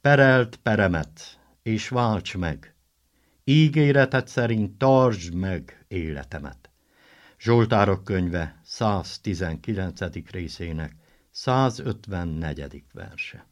Perelt peremet, és válts meg, ígéreted szerint tartsd meg életemet. Zsoltárok könyve 119. részének 154. verse.